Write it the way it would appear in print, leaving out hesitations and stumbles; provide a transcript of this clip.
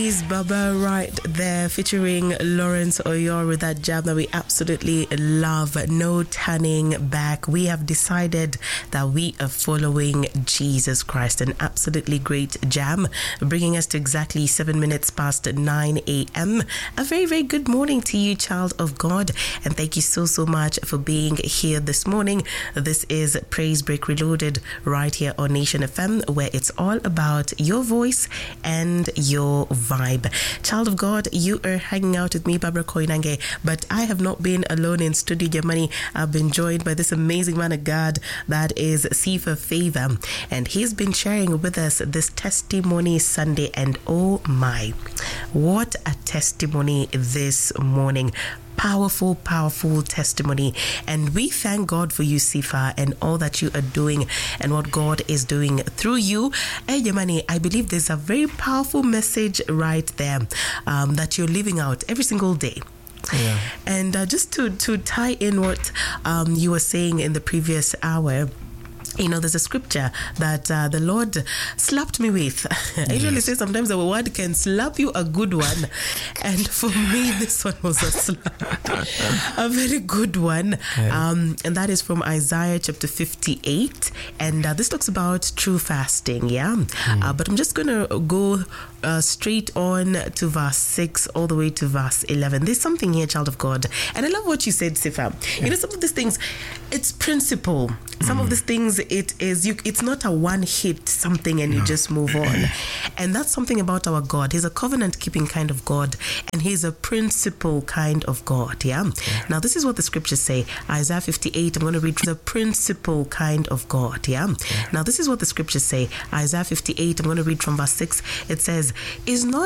Is Baba right there featuring Lawrence Oyor with that jam that we absolutely love. No turning back. We have decided that we are following Jesus Christ. An absolutely great jam, bringing us to exactly 7 minutes past 9 a.m. A very, very good morning to you, child of God. And thank you so much for being here this morning. This is Praise Break Reloaded right here on Nation FM, where it's all about your voice and your vibe. Child of God, you are hanging out with me, Barbara Koinange, but I have not been alone in Studio Germany. I've been joined by this amazing man of God that is Sifa Favor, and he's been sharing with us this Testimony Sunday, and oh my, what a testimony this morning. Powerful testimony. And we thank God for you, Sifa, and all that you are doing and what God is doing through you. Hey, Yamani, I believe there's a very powerful message right there that you're living out every single day. Yeah. And just to tie in what you were saying in the previous hour, you know, there's a scripture that the Lord slapped me with. I usually say sometimes the word can slap you a good one. And for me, this one was a slap. A very good one. Yeah. And that is from Isaiah chapter 58. And this talks about true fasting, yeah? But I'm just going to go straight on to verse 6 all the way to verse 11. There's something here, child of God. And I love what you said, Sifa. Yeah. You know, some of these things, it's principle. Some of these things, it's not a one hit something and you just move on. And that's something about our God. He's a covenant keeping kind of God, and he's a principle kind of God. Yeah. Now this is what the scriptures say. Isaiah 58, I'm going to read the principle kind of God. Yeah. Now this is what the scriptures say. Isaiah 58, I'm going to read from verse 6. It says, is not